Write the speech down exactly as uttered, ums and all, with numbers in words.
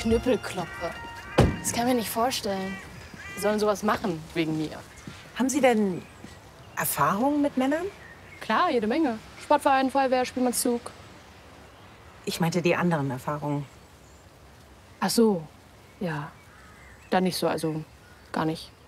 Knüppelkloppe. Das kann ich mir nicht vorstellen. Die sollen sowas machen, wegen mir. Haben Sie denn Erfahrungen mit Männern? Klar, jede Menge. Sportverein, Feuerwehr, Spielmannszug. Ich meinte die anderen Erfahrungen. Ach so, ja. Dann nicht so, also gar nicht.